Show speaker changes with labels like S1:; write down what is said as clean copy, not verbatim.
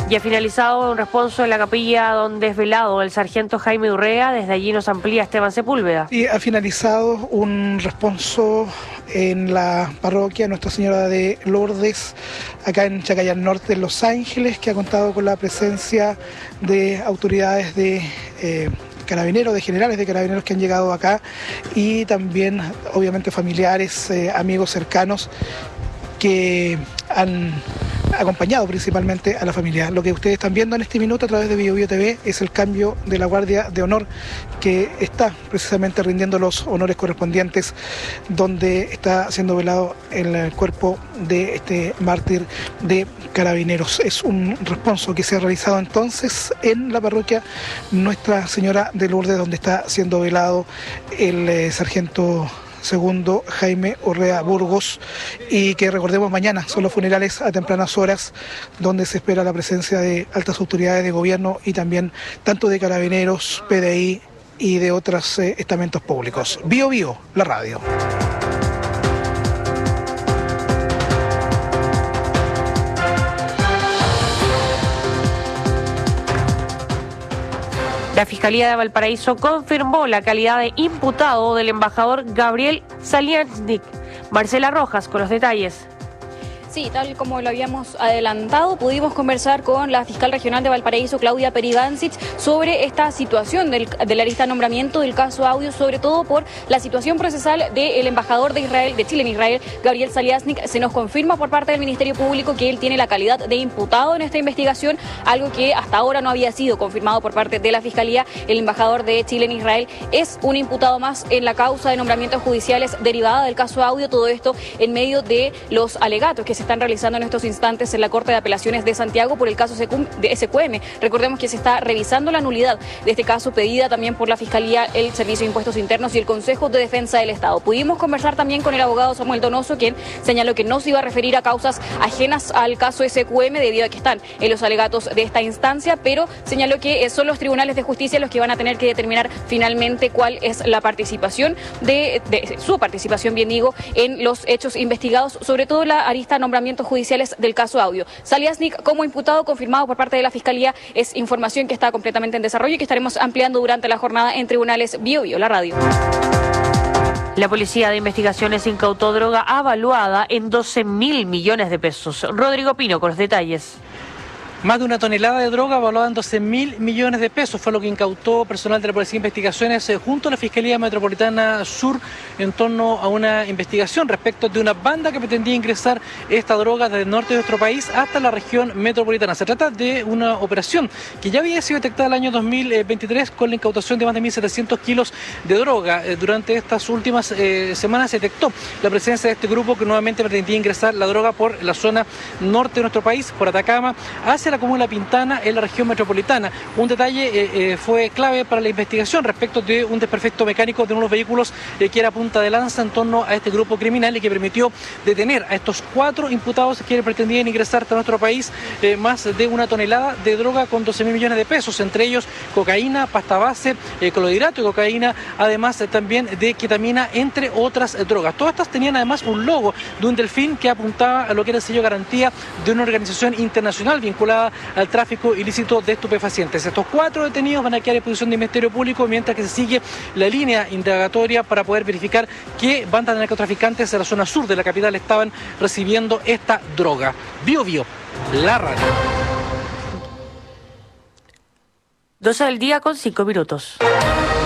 S1: Ya ha finalizado un responso en la capilla donde es velado el sargento Jaime Urrea. Desde allí nos amplía Esteban Sepúlveda.
S2: Sí, ha finalizado un responso en la parroquia Nuestra Señora de Lourdes, acá en Chacayán Norte, en Los Ángeles, que ha contado con la presencia de autoridades de carabineros, de generales de carabineros que han llegado acá, y también obviamente familiares, amigos cercanos que han acompañado principalmente a la familia. Lo que ustedes están viendo en este minuto a través de BioBio TV es el cambio de la Guardia de Honor, que está precisamente rindiendo los honores correspondientes, donde está siendo velado el cuerpo de este mártir de carabineros. Es un responso que se ha realizado entonces en la parroquia Nuestra Señora de Lourdes, donde está siendo velado el sargento segundo Jaime Urrea Burgos, y que recordemos mañana son los funerales a tempranas horas, donde se espera la presencia de altas autoridades de gobierno y también tanto de carabineros, PDI y de otros estamentos públicos. BioBio, la radio.
S1: La Fiscalía de Valparaíso confirmó la calidad de imputado del embajador Gabriel Saliasnik. Marcela Rojas con los detalles.
S3: Sí, tal como lo habíamos adelantado, pudimos conversar con la fiscal regional de Valparaíso, Claudia Perigancic, sobre esta situación de la lista de nombramiento del caso Audio, sobre todo por la situación procesal del embajador de Chile en Israel, Gabriel Saliasnik. Se nos confirma por parte del Ministerio Público que él tiene la calidad de imputado en esta investigación, algo que hasta ahora no había sido confirmado por parte de la Fiscalía. El embajador de Chile en Israel es un imputado más en la causa de nombramientos judiciales derivada del caso Audio, todo esto en medio de los alegatos que se están realizando en estos instantes en la Corte de Apelaciones de Santiago por el caso de SQM. Recordemos que se está revisando la nulidad de este caso, pedida también por la Fiscalía, el Servicio de Impuestos Internos y el Consejo de Defensa del Estado. Pudimos conversar también con el abogado Samuel Donoso, quien señaló que no se iba a referir a causas ajenas al caso SQM debido a que están en los alegatos de esta instancia, pero señaló que son los tribunales de justicia los que van a tener que determinar finalmente cuál es la participación de su participación, bien digo, en los hechos investigados, sobre todo la arista nombramientos judiciales del caso Audio. Saliasnik como imputado confirmado por parte de la Fiscalía es información que está completamente en desarrollo y que estaremos ampliando durante la jornada en tribunales BioBio, la radio.
S1: La Policía de Investigaciones incautó droga avaluada en 12.000 millones de pesos. Rodrigo Pino con los detalles.
S4: Más de 1 tonelada de droga valuada en 12.000 millones de pesos fue lo que incautó personal de la Policía de Investigaciones junto a la Fiscalía Metropolitana Sur en torno a una investigación respecto de una banda que pretendía ingresar esta droga desde el norte de nuestro país hasta la región metropolitana. Se trata de una operación que ya había sido detectada el año 2023 con la incautación de más de 1.700 kilos de droga. Durante estas últimas semanas se detectó la presencia de este grupo que nuevamente pretendía ingresar la droga por la zona norte de nuestro país, por Atacama, hacia la comuna de Pintana en la región metropolitana. Un detalle fue clave para la investigación respecto de un desperfecto mecánico de uno de los vehículos que era punta de lanza en torno a este grupo criminal y que permitió detener a estos 4 imputados que pretendían ingresar a nuestro país más de 1 tonelada de droga con 12.000 millones de pesos, entre ellos cocaína, pasta base, clorhidrato de cocaína, además también de ketamina, entre otras drogas. Todas estas tenían además un logo de un delfín que apuntaba a lo que era el sello garantía de una organización internacional vinculada al tráfico ilícito de estupefacientes. Estos 4 detenidos van a quedar en posición del Ministerio Público mientras que se sigue la línea indagatoria para poder verificar qué bandas de narcotraficantes de la zona sur de la capital estaban recibiendo esta droga. BioBio, la radio.
S1: 12 del día con 5 minutos.